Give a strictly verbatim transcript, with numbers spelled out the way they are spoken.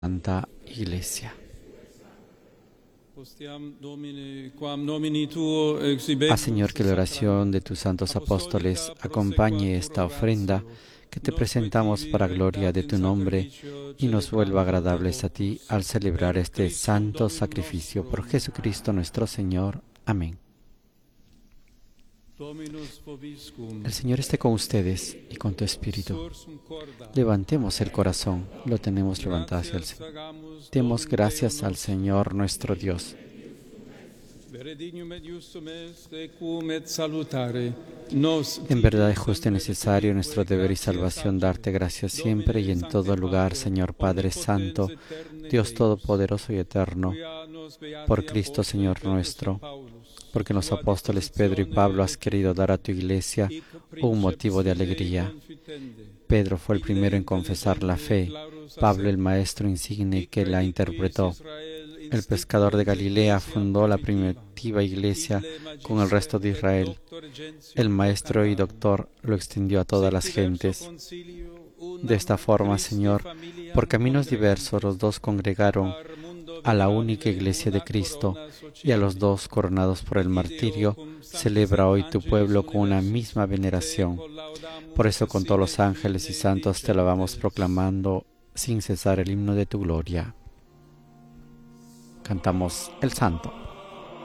Santa Iglesia. Haz, Señor, que la oración de tus santos apóstoles acompañe esta ofrenda que te presentamos para gloria de tu nombre y nos vuelva agradables a ti al celebrar este santo sacrificio. Por Jesucristo nuestro Señor. Amén. El Señor esté con ustedes y con tu espíritu. Levantemos el corazón, lo tenemos levantado hacia el Señor. Demos gracias al Señor nuestro Dios. En verdad es justo y necesario nuestro deber y salvación darte gracias siempre y en todo lugar, Señor Padre Santo, Dios Todopoderoso y Eterno, por Cristo Señor nuestro, porque los apóstoles Pedro y Pablo has querido dar a tu iglesia un motivo de alegría. Pedro fue el primero en confesar la fe, Pablo el maestro insigne que la interpretó. El pescador de Galilea fundó la primitiva iglesia con el resto de Israel. El maestro y doctor lo extendió a todas las gentes. De esta forma, Señor, por caminos diversos los dos congregaron a la única iglesia de Cristo, y a los dos coronados por el martirio, celebra hoy tu pueblo con una misma veneración. Por eso con todos los ángeles y santos te alabamos proclamando sin cesar el himno de tu gloria. Cantamos el Santo.